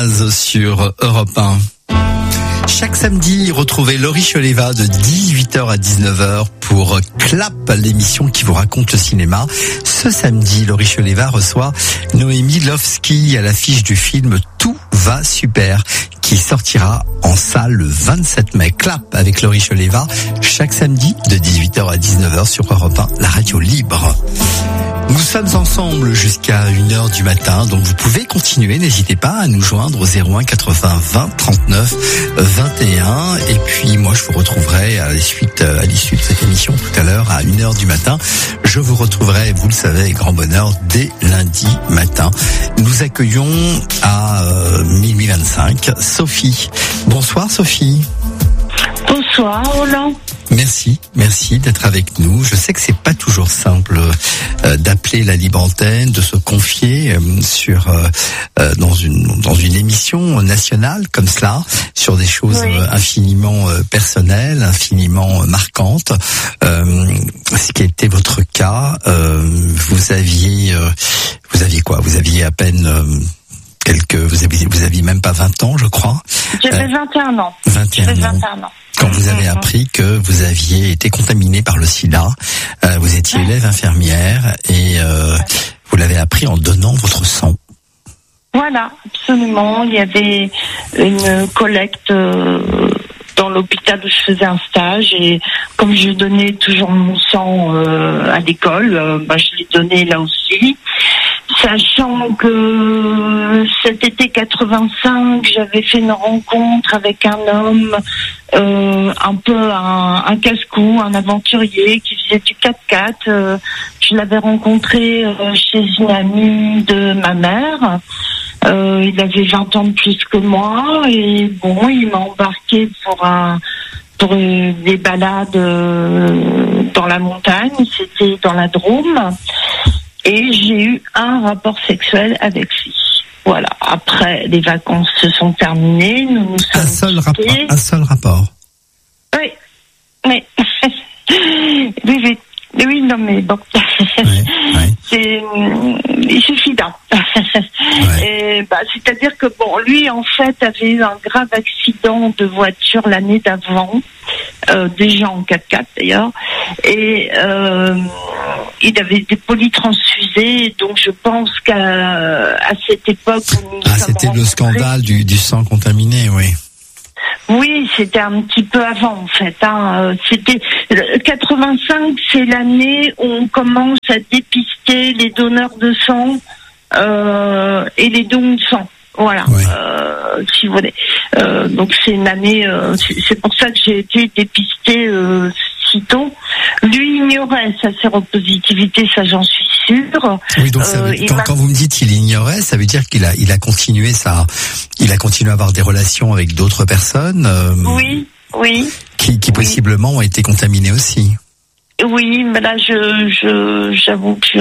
Sur Europe 1. Chaque samedi, retrouvez Laurie Choleva de 18h à 19h pour Clap, l'émission qui vous raconte le cinéma. Ce samedi, Laurie Choleva reçoit Noémie Lovski à l'affiche du film Tout va super, qui sortira en salle le 27 mai. Clap avec Laurie Choleva, chaque samedi de 18h à 19h sur Europe 1, la radio libre. Nous sommes ensemble jusqu'à 1h du matin, donc vous pouvez continuer, n'hésitez pas à nous joindre au 01 80 20 39 21. Et puis moi je vous retrouverai à l'issue de cette émission tout à l'heure à 1h du matin. Je vous retrouverai, vous le savez, avec grand bonheur dès lundi matin. Nous accueillons à minuit 25 Sophie. Bonsoir Sophie. Bonsoir Roland. Merci d'être avec nous. Je sais que c'est pas toujours simple d'appeler la libre antenne, de se confier sur dans une émission nationale comme cela, sur des choses infiniment personnelles, infiniment marquantes. Ce qui était votre cas, vous aviez quoi ? Vous aviez à peine vous aviez même pas 20 ans, je crois. J'avais 21 ans. 21 ans. Quand vous avez appris que vous aviez été contaminé par le sida, vous étiez élève infirmière et vous l'avez appris en donnant votre sang. Voilà, absolument. Il y avait une collecte dans l'hôpital où je faisais un stage et comme je donnais toujours mon sang à l'école, je l'ai donné là aussi. Sachant que cet été 85, j'avais fait une rencontre avec un homme, un peu un casse-cou, un aventurier qui faisait du 4x4. Je l'avais rencontré chez une amie de ma mère. Il avait 20 ans de plus que moi et bon, il m'a embarqué pour des balades dans la montagne. C'était dans la Drôme. Et j'ai eu un rapport sexuel avec lui. Voilà. Après, les vacances se sont terminées. Nous nous sommes quittés. Un seul rapport. Oui. Oui, non, mais bon. Il suffit d'un. Et, c'est-à-dire que bon, lui, en fait, avait eu un grave accident de voiture l'année d'avant. Déjà en 4x4 d'ailleurs, et il avait été polytransfusé, donc je pense qu'à cette époque... c'était le scandale du sang contaminé, oui. Oui, c'était un petit peu avant en fait. C'était 85, c'est l'année où on commence à dépister les donneurs de sang et les dons de sang. Voilà, oui. Si vous voulez. Donc c'est une année, c'est pour ça que j'ai été dépistée si tôt. Lui ignorait sa séropositivité, ça j'en suis sûre. Oui, donc quand vous me dites qu'il ignorait, ça veut dire qu'il a continué à avoir des relations avec d'autres personnes. Oui. Qui possiblement ont été contaminées aussi. Oui, mais là j'avoue que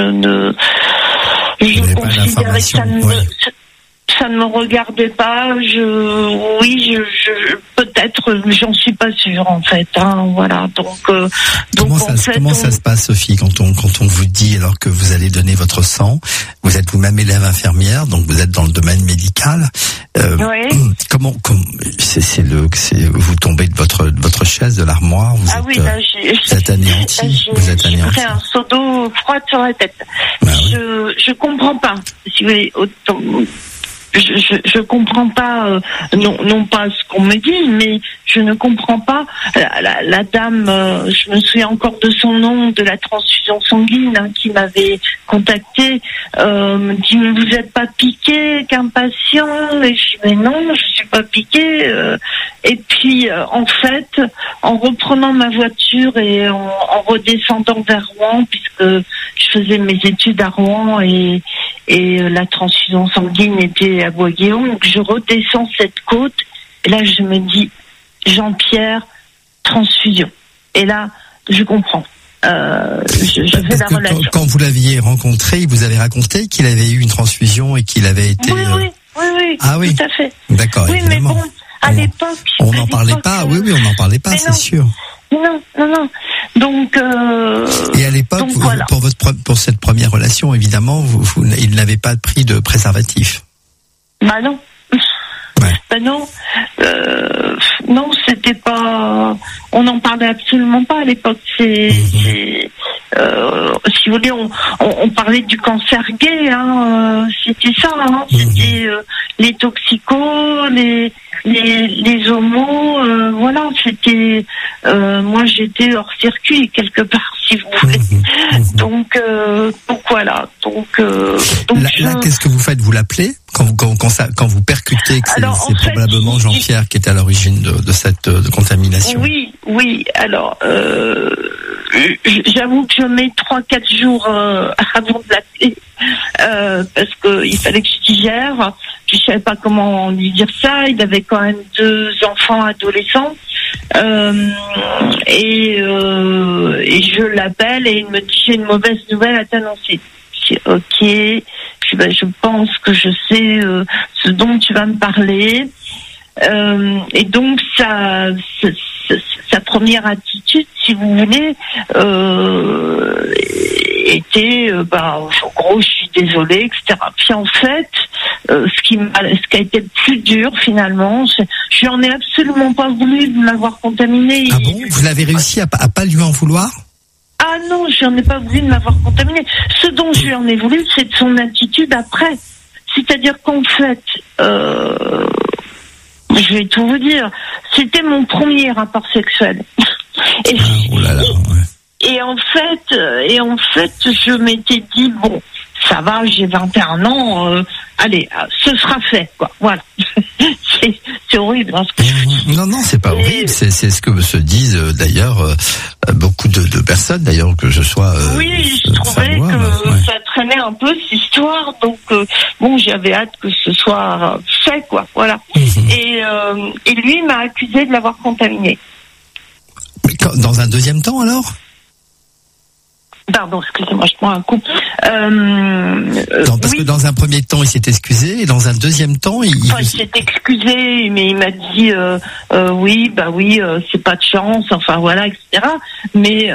je considérais que ça ne me regardait pas. Peut-être, j'en suis pas sûre en fait. Voilà. Donc comment ça se passe, Sophie, quand on vous dit alors que vous allez donner votre sang, vous êtes vous-même élève infirmière, donc vous êtes dans le domaine médical. Oui. Comment vous tombez de votre chaise, de l'armoire, vous êtes anéanti. Vous êtes anéanti. J'ai pris un seau d'eau froide sur la tête. Je comprends pas. Si vous voulez, je comprends pas, non pas ce qu'on me dit, mais je ne comprends pas la dame, je me souviens encore de son nom, de la transfusion sanguine, qui m'avait contacté, me dit mais vous n'êtes pas piqué qu'un patient, et je dis mais non, je suis pas piqué, et puis en fait, en reprenant ma voiture et en redescendant vers Rouen, puisque je faisais mes études à Rouen et la transfusion sanguine était à Bois-Guillaume, donc je redescends cette côte et là je me dis Jean-Pierre, transfusion, et là je comprends. Je fais la relation. Quand vous l'aviez rencontré, il vous avait raconté qu'il avait eu une transfusion et qu'il avait été... Oui, ah oui, tout à fait. D'accord, oui, évidemment. Mais bon, à l'époque... On n'en parlait pas, on n'en parlait pas, c'est sûr. Non. Donc... Et à l'époque, voilà. pour cette première relation, évidemment, il n'avait pas pris de préservatif. Bah non. Ben non, non, c'était pas. On n'en parlait absolument pas à l'époque. Si vous voulez, on parlait du cancer gay. Hein, c'était ça. Hein, c'était les toxicos, les homos. Voilà, c'était. Moi, j'étais hors circuit quelque part, si vous voulez. Donc voilà. Donc là, qu'est-ce que vous faites? Vous l'appelez quand vous percutez que c'est probablement Jean-Pierre qui est à l'origine de cette contamination? Oui. Alors, j'avoue que je mets 3-4 jours avant de l'appeler parce que il fallait que je digère. Je savais pas comment lui dire ça. Il avait quand même 2 enfants adolescents. Et je l'appelle et il me dit j'ai une mauvaise nouvelle à t'annoncer. Je dis ok. Je pense que je sais ce dont tu vas me parler. Et donc sa première attitude, si vous voulez, était en gros je suis désolée, etc. Puis en fait, ce qui a été le plus dur finalement, je n'en ai absolument pas voulu de m'avoir contaminé. Ah bon? Vous l'avez réussi à pas lui en vouloir? Ah non, je n'en ai pas voulu de m'avoir contaminé. Ce dont je lui en ai voulu, c'est de son attitude après. C'est-à-dire qu'en fait, je vais tout vous dire, c'était mon premier rapport sexuel. Et en fait, je m'étais dit bon, ça va, j'ai 21 ans, allez, ce sera fait, quoi. Voilà. C'est horrible. Hein, Non, c'est pas horrible. C'est ce que se disent d'ailleurs beaucoup de personnes, d'ailleurs que je sois. Oui, je trouvais que ça traînait un peu cette histoire, donc bon, j'avais hâte que ce soit fait, quoi. Voilà. Et lui m'a accusé de l'avoir contaminé. Mais dans un deuxième temps, alors? Pardon, excusez-moi, je prends un coup. Parce que dans un premier temps, il s'est excusé, et dans un deuxième temps, il s'est excusé, mais il m'a dit oui, c'est pas de chance, enfin voilà, etc. Mais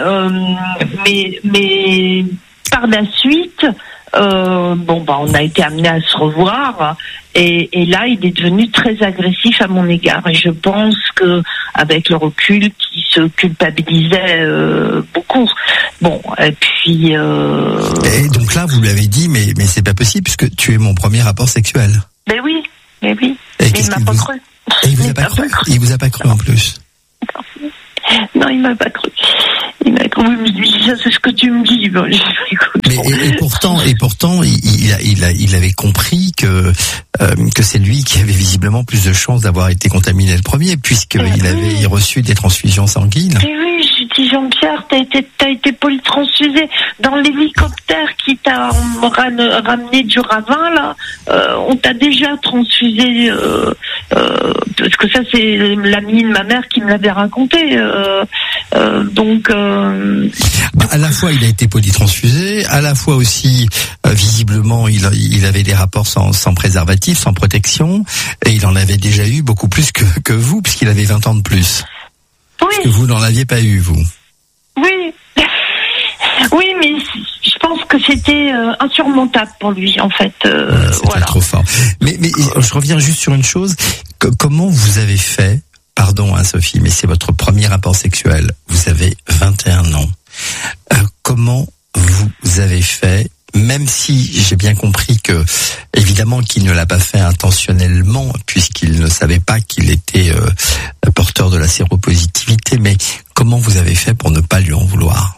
par la suite, on a été amené à se revoir, et là, il est devenu très agressif à mon égard, et je pense que avec le recul, qu'il se culpabilisait beaucoup. Bon, et puis. Et donc là, vous l'avez dit, mais c'est pas possible puisque tu es mon premier rapport sexuel. Mais oui. Et il m'a pas cru. Et il vous a pas cru. Il vous a pas cru en plus. Non, il m'a pas cru. Il m'a cru. Oui, mais ça, c'est ce que tu me dis. Bon, mais et pourtant, il avait compris que c'est lui qui avait visiblement plus de chances d'avoir été contaminé le premier, puisqu'il avait reçu des transfusions sanguines. Mais oui, je dis Jean-Pierre, t'as été polytransfusé dans l'hélicoptère qui t'a ramené du ravin là. On t'a déjà transfusé parce que ça c'est l'ami de ma mère qui me l'avait raconté. Donc à la fois il a été polytransfusé, à la fois aussi visiblement il avait des rapports sans préservatif, sans protection, et il en avait déjà eu beaucoup plus que vous, puisqu'il avait 20 ans de plus. Oui. Parce que vous n'en aviez pas eu, vous. Oui. Oui, mais je pense que c'était insurmontable pour lui, en fait. C'était trop fort. Mais je reviens juste sur une chose. Comment vous avez fait, pardon Sophie, mais c'est votre premier rapport sexuel. Vous avez 21 ans. Comment vous avez fait, même si j'ai bien compris que, évidemment, qu'il ne l'a pas fait intentionnellement, puisqu'il ne savait pas qu'il était porteur de la séropositivité, mais comment vous avez fait pour ne pas lui en vouloir?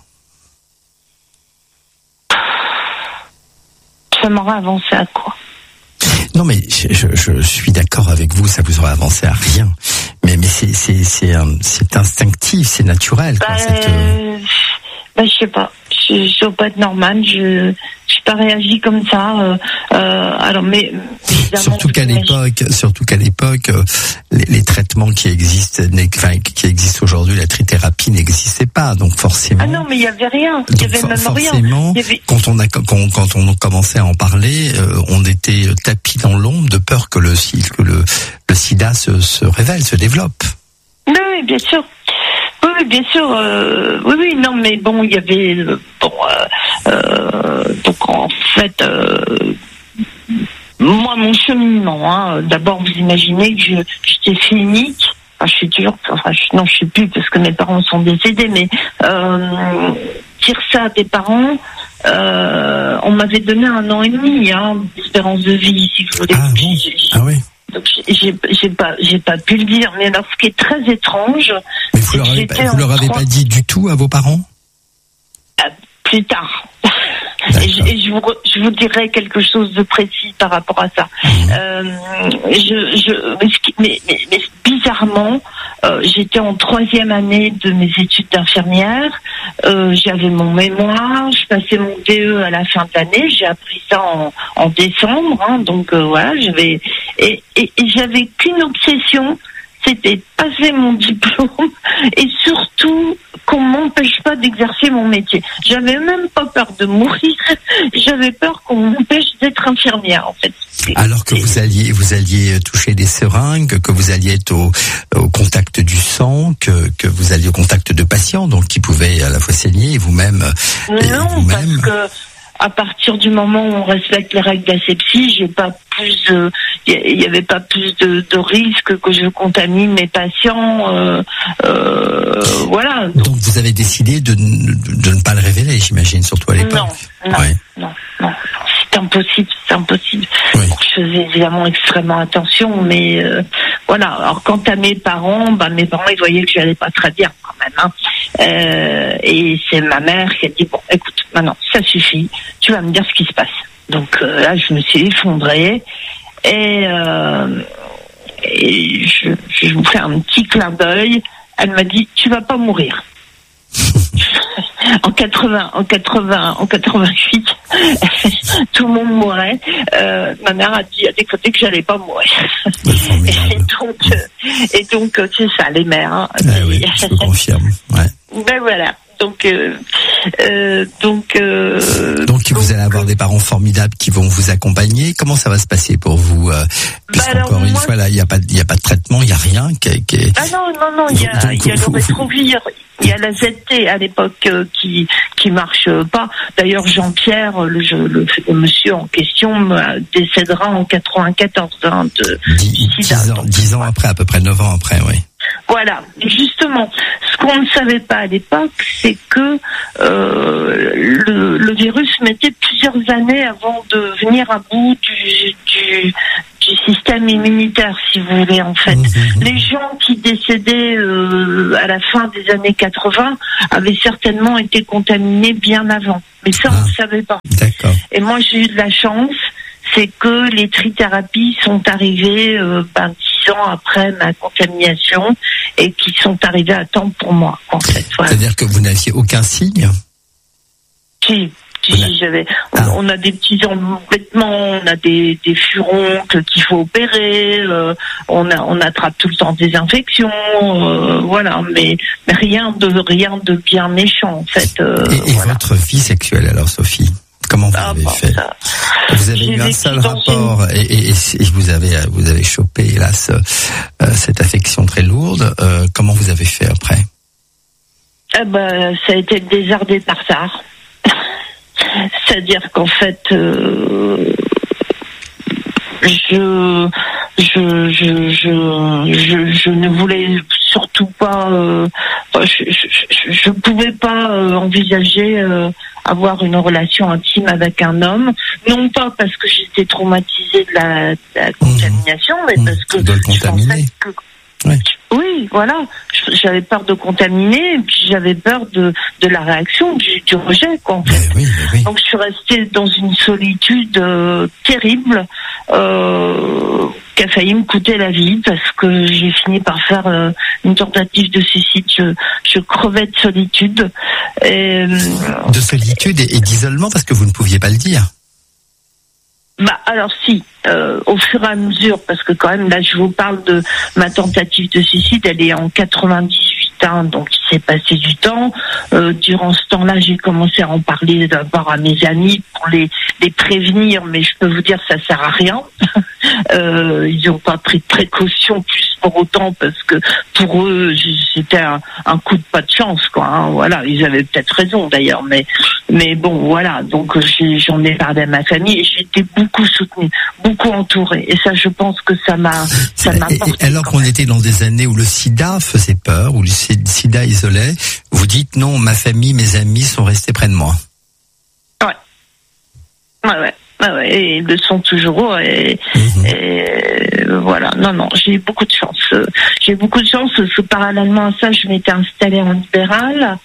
Ça m'aurait avancé à quoi? Non, mais je suis d'accord avec vous, ça vous aurait avancé à rien. Mais c'est instinctif, c'est naturel. Quoi, je sais pas. Je dois pas être normale. Je suis pas réagi comme ça. Alors, mais surtout qu'à l'époque, les traitements qui existent aujourd'hui, la trithérapie n'existait pas, donc forcément. Ah non, mais il y avait rien. Il y avait même forcément, rien. Quand on commençait à en parler, on était tapis dans l'ombre de peur que le sida se révèle, se développe. Oui, bien sûr. Oui, bien sûr. Oui, non, mais bon, il y avait donc en fait, Moi, mon cheminement, d'abord, vous imaginez que j'étais fille unique. Enfin, je suis toujours, non, je suis plus parce que mes parents sont décédés, mais dire ça à des parents, on m'avait donné 1 an et demi d'espérance de vie, si vous voulez. Ah bon? Ah oui. Donc j'ai pas pu le dire. Mais alors, ce qui est très étrange, mais vous leur avez pas dit du tout à vos parents? Plus tard. Et je vous dirai quelque chose de précis par rapport à ça. Mais bizarrement, j'étais en 3e année de mes études d'infirmière. J'avais mon mémoire, je passais mon DE à la fin de l'année. J'ai appris ça en décembre. Donc voilà, j'avais qu'une obsession. C'était passer mon diplôme et surtout qu'on m'empêche pas d'exercer mon métier. J'avais même pas peur de mourir, j'avais peur qu'on m'empêche d'être infirmière en fait. Alors que vous alliez toucher des seringues, que vous alliez être au contact du sang, que vous alliez au contact de patients, donc qui pouvaient à la fois saigner et vous-même. Non, parce que à partir du moment où on respecte les règles d'asepsie, il y avait pas plus de risque que je contamine mes patients. Voilà. Donc vous avez décidé de ne pas le révéler, j'imagine, surtout à l'époque. Non. C'est impossible. Oui. Je faisais évidemment extrêmement attention, mais voilà. Alors quant à mes parents, ils voyaient que j'allais pas très bien quand même. Et c'est ma mère qui a dit bon, écoute, maintenant ça suffit, tu vas me dire ce qui se passe. Donc là, je me suis effondrée et je vous fais un petit clin d'œil. Elle m'a dit tu vas pas mourir. En 88, tout le monde mourait. Ma mère a décrété que j'allais pas mourir. Et donc, c'est ça, les mères. Oui, je vous confirme. Ouais. Ben voilà. Donc vous allez avoir des parents formidables qui vont vous accompagner. Comment ça va se passer pour vous puisqu'encore une fois là, il y a pas de traitement, il y a rien Ah non, il y a le rétrovir. Il y a la ZT à l'époque qui marche pas. D'ailleurs, Jean-Pierre, le monsieur en question, décédera en 94 10 ans après, à peu près 9 ans après, oui. Voilà, justement, ce qu'on ne savait pas à l'époque, c'est que le virus mettait plusieurs années avant de venir à bout du système immunitaire, si vous voulez, en fait. Les gens qui décédaient à la fin des années 80 avaient certainement été contaminés bien avant. Mais ça, on ne savait pas. D'accord. Et moi, j'ai eu de la chance, c'est que les trithérapies sont arrivées 10 ans après ma contamination et qui sont arrivées à temps pour moi, en fait. Voilà. C'est-à-dire que vous n'aviez aucun signe ? Si, j'avais. On a des petits embêtements, on a des furoncles qu'il faut opérer, on attrape tout le temps des infections, voilà, mais rien de bien méchant en fait. Et voilà. Votre vie sexuelle alors, Sophie, comment vous avez fait Vous avez eu un seul rapport et vous avez chopé hélas cette affection très lourde. Comment vous avez fait après ? Ça a été le désert des Tartares. C'est-à-dire qu'en fait, je ne voulais surtout pas, je pouvais pas envisager avoir une relation intime avec un homme, non pas parce que j'étais traumatisée de la contamination, mais parce que je pensais que oui, voilà. J'avais peur de contaminer, et puis j'avais peur de la réaction, du rejet, quoi, en fait. Oui. Donc je suis restée dans une solitude terrible, qui a failli me coûter la vie, parce que j'ai fini par faire une tentative de suicide. Je crevais de solitude. De solitude et d'isolement, parce que vous ne pouviez pas le dire. Alors si, au fur et à mesure, parce que quand même là je vous parle de ma tentative de suicide, elle est en 98. éteint, donc il s'est passé du temps. Durant ce temps-là, j'ai commencé à en parler d'abord à mes amis pour les prévenir, mais je peux vous dire ça sert à rien. Ils n'ont pas pris de précaution plus pour autant, parce que pour eux c'était un coup de pas de chance, quoi. Hein, voilà, ils avaient peut-être raison d'ailleurs, mais bon, voilà. Donc j'en ai parlé à ma famille et j'ai été beaucoup soutenue, beaucoup entourée. Et ça, je pense que ça m'a porté. Alors qu'on était dans des années où le sida faisait peur, où le sida isolait, vous dites non, ma famille, mes amis sont restés près de moi. Ouais. Et ils le sont toujours. Et voilà. Non, j'ai eu beaucoup de chance. J'ai eu beaucoup de chance parce que parallèlement à ça, je m'étais installée en libéral.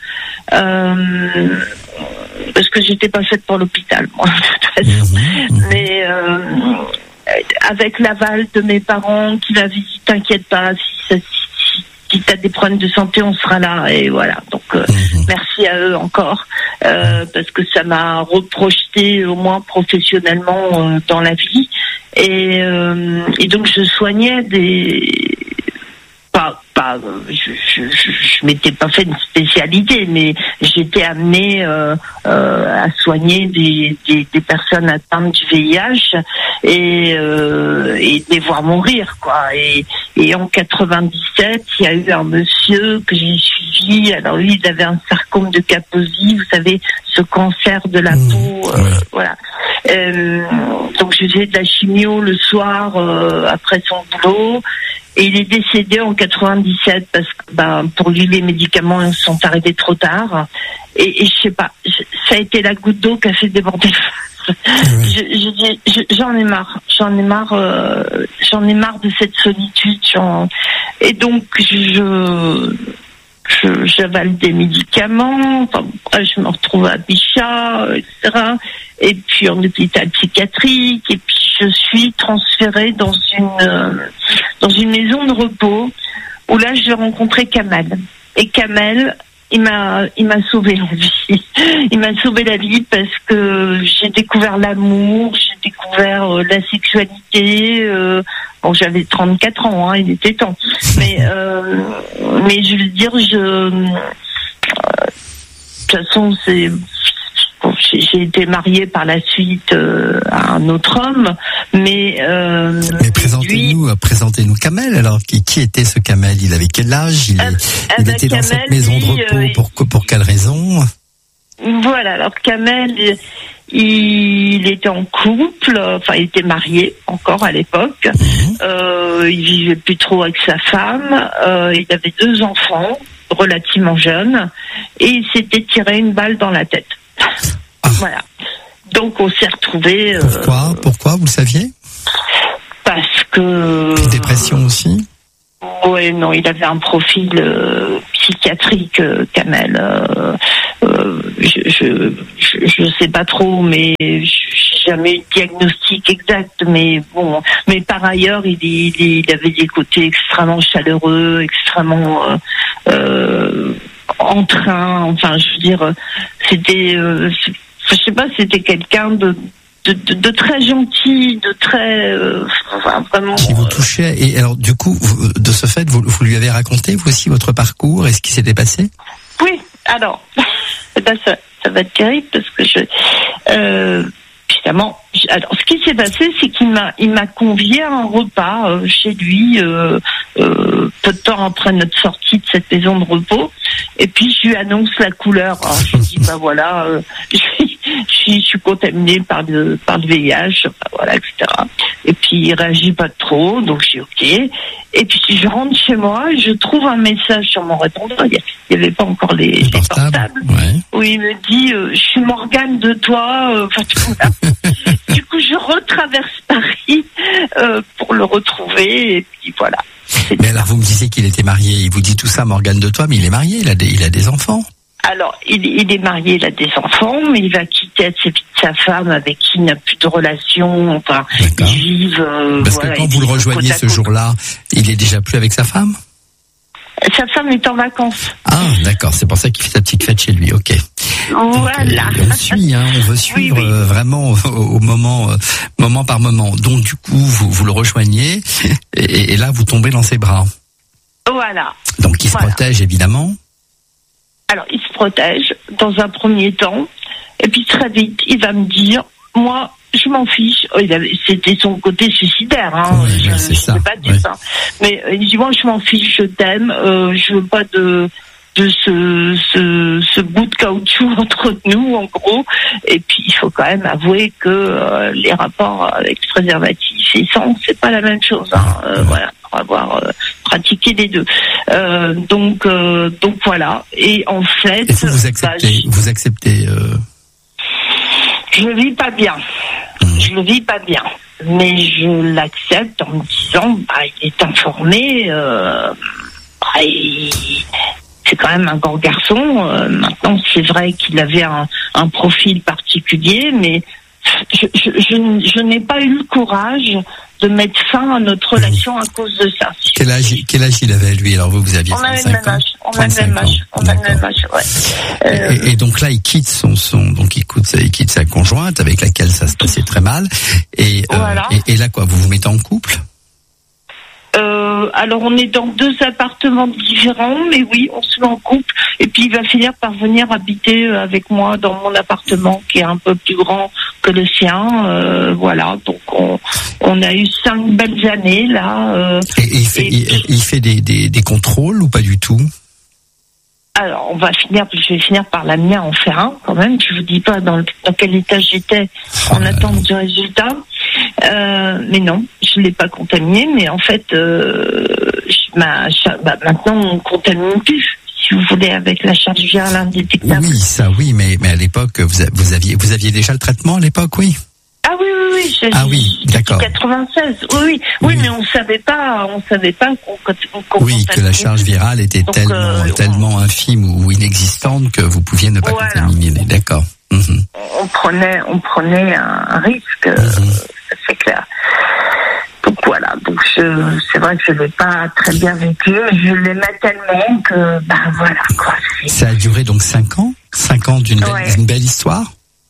Parce que j'étais pas faite pour l'hôpital, moi, de toute façon. Mais avec l'aval de mes parents qui m'avaient dit t'inquiète pas, si t'as des problèmes de santé, on sera là. Et voilà. Donc merci à eux encore, parce que ça m'a reprojeté au moins professionnellement dans la vie. Et donc je soignais je m'étais pas fait une spécialité, mais j'étais amenée à soigner des personnes atteintes du VIH et de les voir mourir, quoi. Et en 97, il y a eu un monsieur que j'ai suivi. Alors lui, il avait un sarcome de Kaposi, vous savez, ce cancer de la peau, voilà. Donc je faisais de la chimio le soir après son boulot. Et il est décédé en 97 parce que pour lui les médicaments sont arrivés trop tard. Et je sais pas, ça a été la goutte d'eau qui a fait déborder le vase. J'en ai marre de cette solitude. Et donc j'avale des médicaments, je me retrouve à Bichat, etc. Et puis en hôpital psychiatrique, et puis je suis transférée dans une maison de repos où là j'ai rencontré Kamel. Et Kamel, il m'a sauvé la vie. Il m'a sauvé la vie parce que j'ai découvert l'amour, j'ai découvert la sexualité. Bon, j'avais 34 ans, hein, il était temps. Mais je veux dire, de toute façon, j'ai été mariée par la suite à un autre homme, mais présentez-nous Kamel. Alors, qui était ce Kamel? Il avait quel âge? Il était dans cette maison de repos pour quelle raison? Voilà. Alors Kamel, il était en couple, enfin il était marié encore à l'époque. Il vivait plus trop avec sa femme. Il avait 2 enfants relativement jeunes et il s'était tiré une balle dans la tête. Voilà. Donc on s'est retrouvés. Pourquoi vous le saviez? Parce que. Dépression aussi? Oui, non, il avait un profil psychiatrique, Kamel. Je sais pas trop, mais j'ai jamais eu de diagnostic exact. Mais bon, mais par ailleurs, il avait des côtés extrêmement chaleureux, extrêmement entrain. Enfin, je veux dire, c'était, je sais pas, c'était quelqu'un de très gentil, de très vraiment. Qui vous touchait. Et alors, du coup, de ce fait, vous lui avez raconté vous aussi votre parcours et ce qui s'était passé? Oui. Alors, ça va être terrible parce que évidemment. Alors, ce qui s'est passé, c'est qu'il m'a convié à un repas chez lui peu de temps après notre sortie de cette maison de repos. Et puis je lui annonce la couleur. Alors, je lui dis voilà, je suis contaminée par le VIH, voilà, etc. Et puis il réagit pas trop, donc je dis ok. Et puis je rentre chez moi, je trouve un message sur mon répondeur. Il y avait pas encore les portables. Ouais. Où il me dit je suis Morgane de toi. Du coup, je retraverse Paris pour le retrouver, et puis voilà. Mais alors, vous me disiez qu'il était marié. Il vous dit tout ça, Morgane de toi, mais il est marié, il a des enfants. Alors, il est marié, il a des enfants, mais il va quitter assez vite sa femme avec qui il n'a plus de relation. Enfin, ils vivent. Parce que quand vous le rejoignez ce jour-là, il est déjà plus avec sa femme? Sa femme est en vacances. Ah, d'accord, c'est pour ça qu'il fait sa petite fête chez lui, ok. Voilà. Donc, on veut suivre vraiment au moment par moment. Donc du coup, vous le rejoignez et là vous tombez dans ses bras. Voilà. Donc il se protège évidemment. Alors il se protège dans un premier temps, et puis très vite il va me dire, moi je m'en fiche. C'était son côté suicidaire, hein. Oui, je ça. sais pas dire ça. Mais il dit, moi je m'en fiche, je t'aime, je veux pas de ce bout de caoutchouc entre nous, en gros. Et puis il faut quand même avouer que les rapports avec préservatif et sans, c'est pas la même chose, hein. Voilà, pour avoir pratiqué les deux. Donc voilà. Et en fait, et vous acceptez. Je le vis pas bien. Je le vis pas bien. Mais je l'accepte en me disant, il est informé, c'est quand même un grand garçon. Maintenant, c'est vrai qu'il avait un profil particulier, mais je n'ai pas eu le courage de mettre fin à notre relation à cause de ça. Quel âge il avait, lui? Alors vous aviez 35 ans. On a le même âge, ouais. Et donc là, il quitte il quitte sa conjointe avec laquelle ça se passait très mal. Et voilà. Et là, quoi, vous vous mettez en couple? Alors on est dans 2 appartements différents, mais oui, on se met en couple. Et puis il va finir par venir habiter avec moi dans mon appartement qui est un peu plus grand que le sien. Voilà, donc on a eu 5 belles années là. Et il fait des contrôles ou pas du tout? Alors, je vais finir par l'amener à en faire un, quand même. Je vous dis pas dans quel état j'étais en attente du résultat. Mais non, je l'ai pas contaminé. Mais en fait, maintenant, on ne contamine plus, si vous voulez, avec la charge virale indétectable. Oui, ça, oui, mais à l'époque, vous aviez déjà le traitement à l'époque, oui? Ah oui. D'accord. 96. Oui, mais on savait pas qu'on oui, que la charge virale était tellement infime ou inexistante que vous pouviez ne pas contaminer. D'accord. Mm-hmm. On prenait un risque, c'est clair. Donc voilà, c'est vrai que je l'ai pas très bien vécu, mais je l'aimais tellement que voilà quoi. Ça a duré donc 5 ans? 5 ans d'une belle histoire?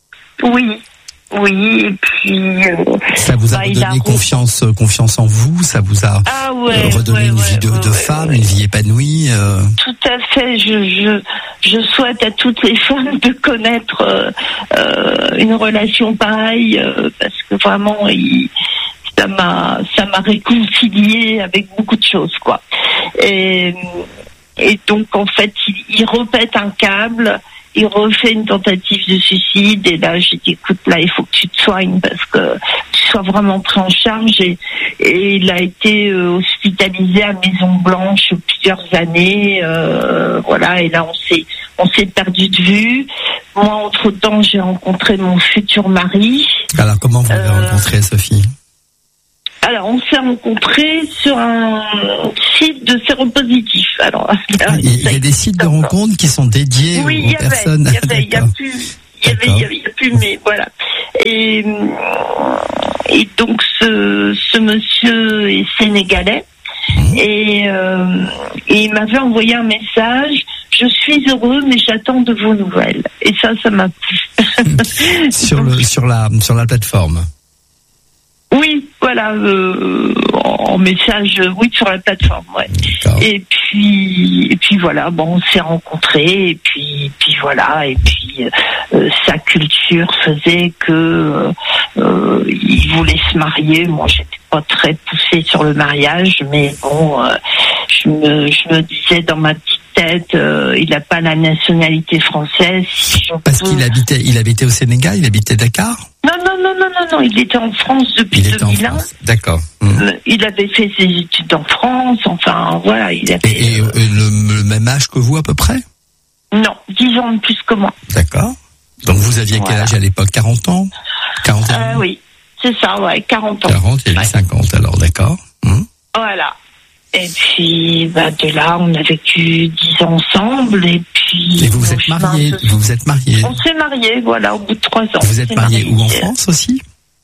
Oui, et puis ça vous a redonné confiance en vous, ça vous a redonné une vie de femme, une vie épanouie. Tout à fait. Je souhaite à toutes les femmes de connaître une relation pareille, parce que vraiment ça m'a réconciliée avec beaucoup de choses, quoi. Et donc en fait il repète un câble. Il refait une tentative de suicide et là j'ai dit, écoute, là il faut que tu te soignes parce que tu sois vraiment pris en charge, et il a été hospitalisé à Maison Blanche plusieurs années, voilà, et là on s'est perdu de vue. Moi entre temps j'ai rencontré mon futur mari. Alors comment vous l'avez rencontré, Sophie? Alors, on s'est rencontrés sur un site de séropositif. Alors, il y a des sites de rencontres qui sont dédiés aux personnes. Il y a plus, mais voilà. Et donc, ce monsieur est sénégalais. Et il m'avait envoyé un message. Je suis heureux, mais j'attends de vos nouvelles. Et ça m'a plu. sur la plateforme. Oui, voilà, en message, sur la plateforme, ouais. Et puis voilà, on s'est rencontrés, et puis voilà, et puis sa culture faisait que il voulait se marier. Moi, j'étais pas très poussée sur le mariage, mais bon, je me disais dans ma petite tête, il n'a pas la nationalité française. Parce qu'il habitait au Sénégal, il habitait Dakar? Non, il était en France depuis 2001. D'accord. Il avait fait ses études en France, enfin voilà. Il avait, et le même âge que vous à peu près? Non, 10 ans de plus que moi. D'accord. Donc vous aviez quel âge à l'époque? 40 ans? 41 oui, c'est ça, 40 ans. 40 et lui 50 alors, d'accord. Voilà. Et puis, de là, on a vécu 10 ans ensemble, et puis... Et vous vous êtes mariés? On s'est mariés, voilà, au bout de 3 ans. Vous êtes mariés où, en France aussi?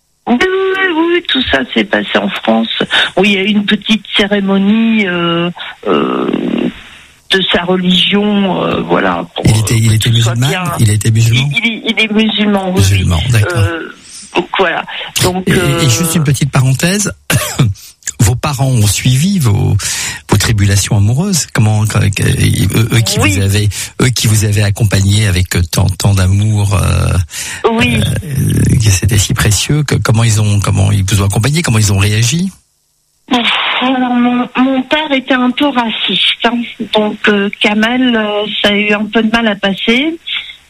Oui, tout ça s'est passé en France. Oui, il y a eu une petite cérémonie de sa religion, voilà. Il était musulman? Il était musulman? Il est musulman, oui. Musulman, d'accord. Donc voilà. Donc, et juste une petite parenthèse... Vos parents ont suivi vos tribulations amoureuses. Comment eux qui vous avaient accompagné avec tant d'amour, que c'était si précieux. Comment ils vous ont accompagné, comment ils ont réagi? Alors, mon père était un peu raciste, hein. Donc Kamel, ça a eu un peu de mal à passer.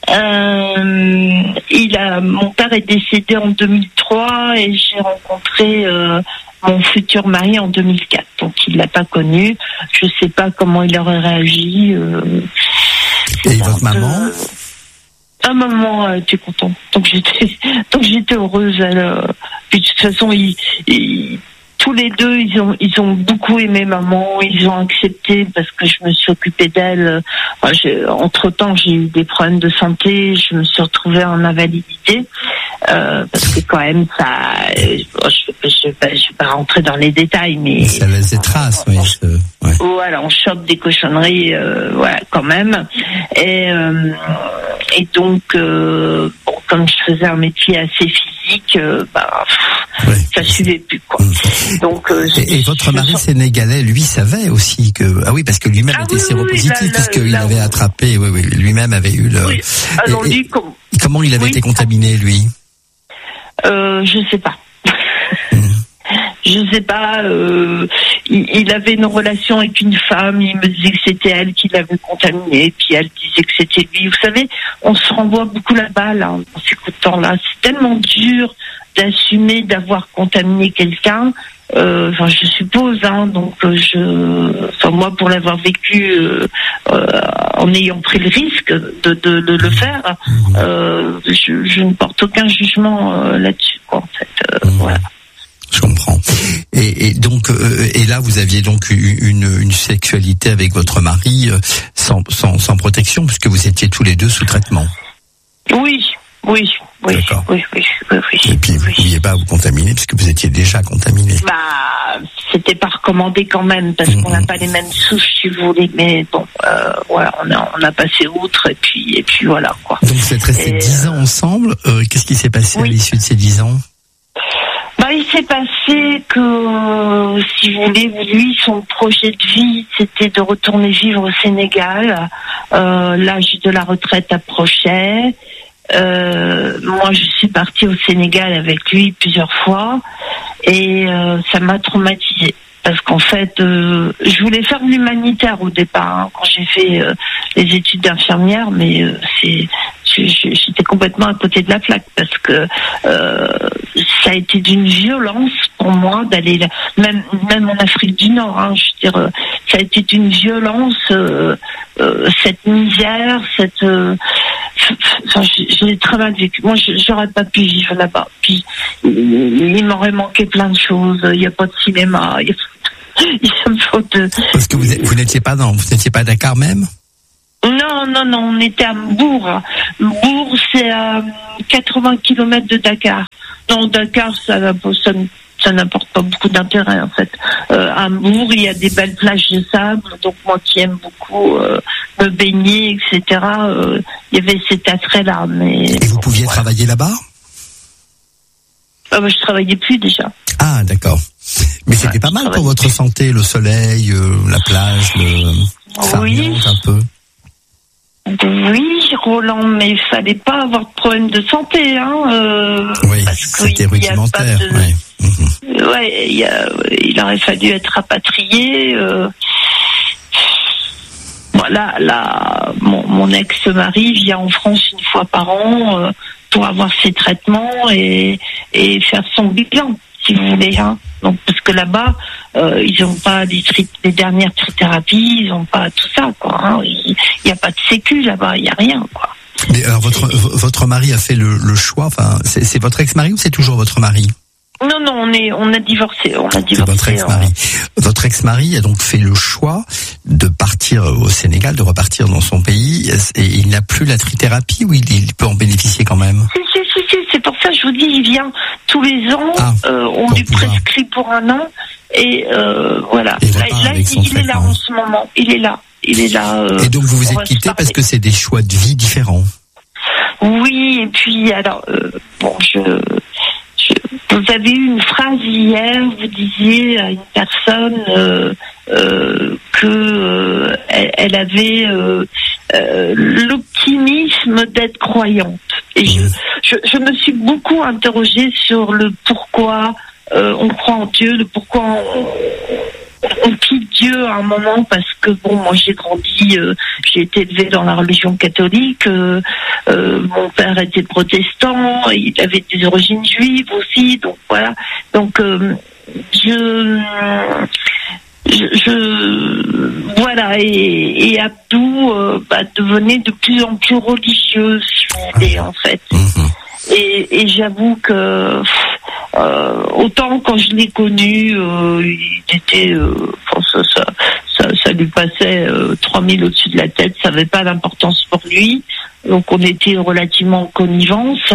Mon père est décédé en 2003 et j'ai rencontré mon futur mari en 2004. Donc il l'a pas connu. Je sais pas comment il aurait réagi. Et votre maman? Maman était contente. Donc j'étais heureuse. Puis de toute façon, tous les deux, ils ont beaucoup aimé maman. Ils ont accepté parce que je me suis occupée d'elle. Entre-temps, j'ai eu des problèmes de santé. Je me suis retrouvée en invalidité. Parce que quand même, ça... Je vais pas rentrer dans les détails, mais... Ça laisse des traces, oui. Voilà, on chope des cochonneries, voilà, quand même. Et donc, comme je faisais un métier assez physique, ça suivait plus, quoi. Donc, et votre mari sénégalais, lui, savait aussi que... Ah oui, parce que lui-même était séropositif, puisqu'il avait attrapé... Oui, lui-même avait eu le... Oui. Alors, comment il avait été contaminé, lui? Je sais pas. Je sais pas, il avait une relation avec une femme, il me disait que c'était elle qui l'avait contaminé, puis elle disait que c'était lui. Vous savez, on se renvoie beaucoup la balle dans ces coups de temps-là. C'est tellement dur d'assumer d'avoir contaminé quelqu'un, je suppose, hein, donc moi, pour l'avoir vécu en ayant pris le risque de le faire, je ne porte aucun jugement là-dessus, quoi, en fait. Voilà. Je comprends. Et donc, et là, vous aviez donc une sexualité avec votre mari sans protection, puisque vous étiez tous les deux sous traitement. Oui. D'accord. Oui. Et puis, vous ne pouviez pas vous contaminer, puisque vous étiez déjà contaminé. C'était pas recommandé quand même, parce qu'on n'a pas les mêmes souches, si vous voulez. Mais bon, voilà, on a passé outre, et puis voilà, quoi. Donc, vous êtes restés 10 ans ensemble. Qu'est-ce qui s'est passé à l'issue de ces 10 ans? Il s'est passé que, si vous voulez, lui, son projet de vie, c'était de retourner vivre au Sénégal. L'âge de la retraite approchait. Moi, je suis partie au Sénégal avec lui plusieurs fois et ça m'a traumatisée. Parce qu'en fait, je voulais faire de l'humanitaire au départ, hein, quand j'ai fait les études d'infirmière, mais j'étais complètement à côté de la plaque parce que ça a été d'une violence pour moi d'aller même en Afrique du Nord, hein, je veux dire, ça a été d'une violence, cette misère, je l'ai très mal vécu. Moi, j'aurais pas pu vivre là-bas. Puis il m'aurait manqué plein de choses. Il n'y a pas de cinéma. Parce que vous n'étiez pas à Dakar même? Non, on était à Mbour. Mbour, c'est à 80 km de Dakar. Non, Dakar, ça n'apporte pas beaucoup d'intérêt, en fait. À Mbour, il y a des belles plages de sable, donc moi qui aime beaucoup me baigner, etc., il y avait cet attrait-là. Et vous pouviez travailler là-bas? Je travaillais plus déjà. Ah, d'accord. Mais c'était pas mal pour votre santé, le soleil, la plage, farniente un peu. Oui, Roland, mais il fallait pas avoir de problème de santé, hein. Oui, c'était rudimentaire. Il aurait fallu être rapatrié. Voilà, mon ex-mari vient en France une fois par an pour avoir ses traitements et faire son bilan, si vous voulez, hein. Donc, parce que là-bas, ils n'ont pas les dernières thérapies, ils n'ont pas tout ça, quoi, hein. Il n'y a pas de sécu là-bas, il n'y a rien, quoi. Mais alors, votre mari a fait le choix, enfin, c'est votre ex-mari ou c'est toujours votre mari? Non, on a divorcé. C'est votre ex-mari. Votre ex-mari a donc fait le choix de partir au Sénégal, de repartir dans son pays, et il n'a plus la trithérapie ou il peut en bénéficier quand même? Si, c'est pour ça que je vous dis, il vient tous les ans, on lui prescrit pour un an, et voilà. Et là, il est là en ce moment, il est là. Et donc vous vous êtes quittés parce que c'est des choix de vie différents? Oui, et puis alors, vous avez eu une phrase hier, vous disiez à une personne que elle avait l'optimisme d'être croyante. Et je me suis beaucoup interrogée sur le pourquoi on croit en Dieu, le pourquoi on quitte Dieu à un moment, parce que bon, moi j'ai grandi, j'ai été élevée dans la religion catholique, mon père était protestant, il avait des origines juives aussi, donc voilà. Donc voilà, et Abdou devenait de plus en plus religieux, si vous voulez, en fait. Et j'avoue que autant quand je l'ai connu, il était, ça lui passait 3000 au-dessus de la tête, ça n'avait pas d'importance pour lui. Donc on était relativement en connivence.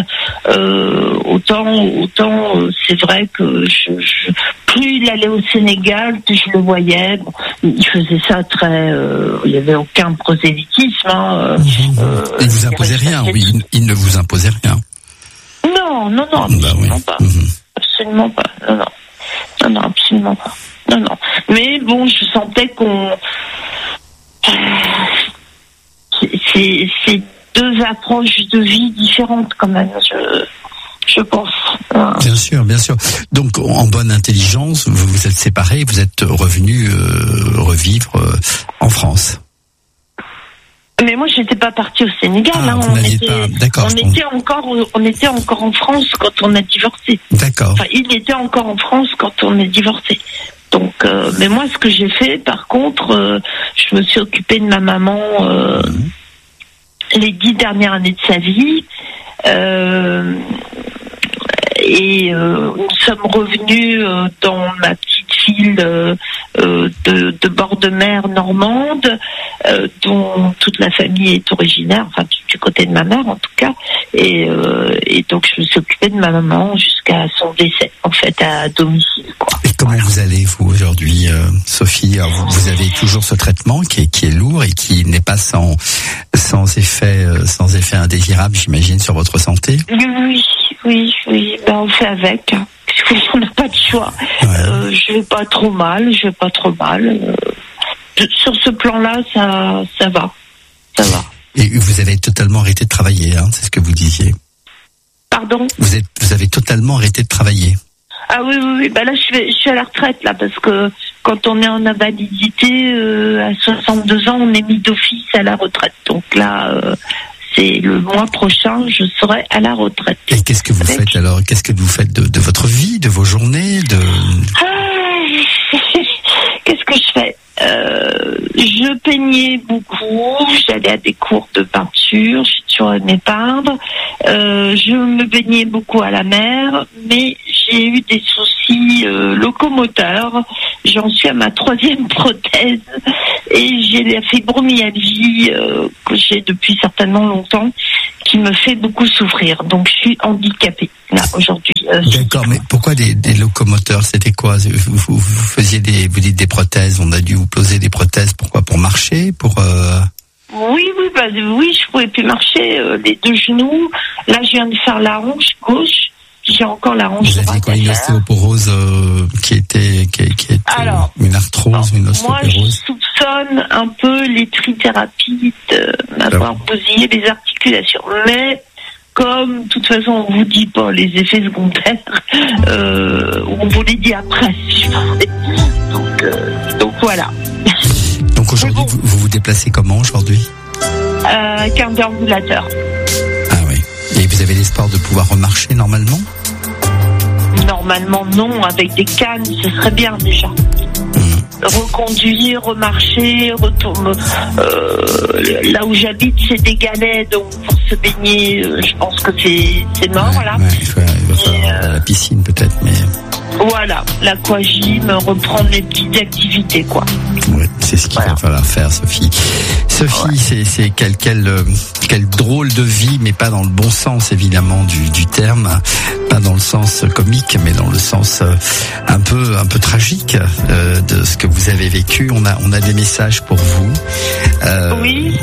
Autant c'est vrai que plus il allait au Sénégal, plus je le voyais. Bon, il faisait ça très. Il n'y avait aucun prosélytisme. Il vous imposait rien, oui. Il ne vous imposait rien. Non, absolument pas. Absolument pas. Non, absolument pas. Non. Mais bon, je sentais qu'on. C'est deux approches de vie différentes quand même, je pense. Bien sûr. Donc, en bonne intelligence, vous vous êtes séparés, vous êtes revenus revivre en France. Mais moi, j'étais pas partie au Sénégal. On était encore en France quand on a divorcé. D'accord. Enfin, il était encore en France quand on a divorcé. Donc, mais moi, ce que j'ai fait, par contre, je me suis occupée de ma maman les 10 dernières années de sa vie. Et nous sommes revenus dans ma petite ville de bord de mer normande, dont toute la famille est originaire, enfin du côté de ma mère en tout cas. Et donc je me suis occupée de ma maman jusqu'à son décès, en fait, à domicile, quoi. Et comment vous allez, vous, aujourd'hui, Sophie? Alors, vous avez toujours ce traitement qui est lourd et qui n'est pas sans effet indésirable, j'imagine, sur votre santé? Oui. Ben, on fait avec. On n'a pas de choix. Ouais. Je vais pas trop mal. Sur ce plan-là, ça va. Et vous avez totalement arrêté de travailler, hein, c'est ce que vous disiez. Pardon? Vous avez totalement arrêté de travailler. Ah oui. Ben là, je suis à la retraite, là, parce que quand on est en invalidité, à 62 ans, on est mis d'office à la retraite. Donc là, c'est le mois prochain, je serai à la retraite. Et qu'est-ce que vous faites alors? Qu'est-ce que vous faites de votre vie, de vos journées, Qu'est-ce que je fais? Je peignais beaucoup, j'allais à des cours de peinture, j'ai toujours aimé peindre. Je me baignais beaucoup à la mer, mais j'ai eu des soucis locomoteurs. J'en suis à ma 3e prothèse et j'ai la fibromyalgie que j'ai depuis certainement longtemps, qui me fait beaucoup souffrir. Donc je suis handicapée là aujourd'hui. D'accord, mais pourquoi des locomoteurs? C'était quoi? Vous faisiez vous dites des prothèses, on a dû vous poser des prothèses, pourquoi? Pour marcher? Oui, je pouvais plus marcher, les 2 genoux. Là, je viens de faire la hanche gauche. J'ai encore la hanche droite. Vous aviez quoi, une ostéoporose qui était alors, une arthrose, une ostéoporose? Moi, je soupçonne un peu les trithérapies de m'avoir bousillé les articulations. Mais comme, de toute façon, on vous dit pas les effets secondaires, on vous les dit après. Donc voilà. Donc aujourd'hui, vous vous déplacez comment aujourd'hui? Qu'un déambulateur. Ah oui. Et vous avez l'espoir de pouvoir remarcher normalement? Normalement non, avec des cannes, ce serait bien déjà. Reconduire, remarcher, là où j'habite, c'est des galets, donc pour se baigner, je pense que c'est mort là. Ouais, il va falloir la piscine peut-être, mais. Voilà, l'aquagym, reprendre les petites activités, quoi. Ouais, c'est ce qu'il va falloir faire, Sophie. Sophie, c'est quel drôle de vie, mais pas dans le bon sens évidemment du terme, pas dans le sens comique, mais dans le sens un peu tragique de ce que vous avez vécu. On a des messages pour vous. Oui.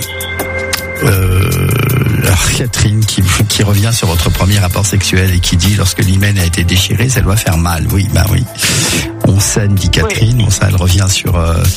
Alors Catherine qui revient sur votre premier rapport sexuel et qui dit: lorsque l'hymen a été déchiré, ça doit faire mal. Oui, bah oui. On s'aime, dit Catherine. Oui. Bon, ça, elle revient sur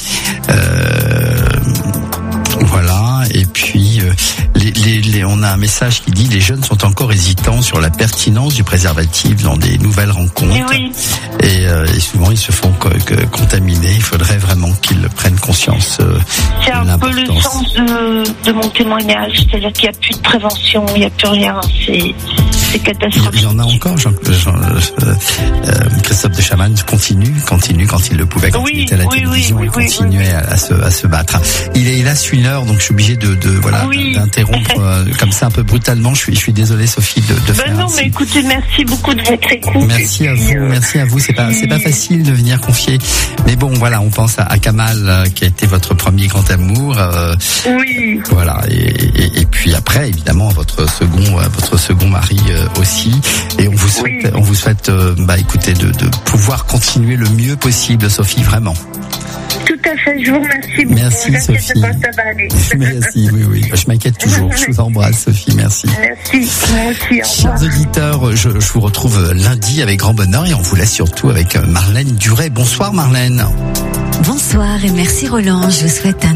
voilà. Et puis on a un message qui dit: les jeunes sont encore hésitants sur la pertinence du préservatif dans des nouvelles rencontres. Et souvent ils se font contaminer. Il faudrait vraiment qu'ils prennent conscience. C'est un peu le sens de mon témoignage, c'est-à-dire qu'il n'y a plus de prévention, il n'y a plus rien. C'est catastrophique. Il y en a encore. Christophe de Chamannes continue quand il le pouvait, quand il était à la télévision, il continuait à se battre. Il est hélas 1h, donc je suis obligé d'interrompre comme ça un peu brutalement. Je suis désolé, Sophie, de faire. Non, mais écoutez, merci beaucoup de votre écoute. Merci à vous. C'est pas facile de venir confier. Mais bon, voilà, on pense à Kamal, qui a été votre premier grand amour. Oui. Voilà, et puis après, évidemment, votre second mari aussi. Et on vous souhaite, écoutez, de pouvoir continuer le mieux possible, Sophie, vraiment. Tout à fait, je vous remercie beaucoup. Merci, Sophie. Pas, ça va aller. Merci, oui. Je m'inquiète toujours. Je vous embrasse, Sophie. Merci. Merci, moi aussi. Chers auditeurs, je vous retrouve lundi avec grand bonheur et on vous laisse surtout avec Marlène Duret. Bonsoir, Marlène. Bonsoir et merci Roland. Je vous souhaite un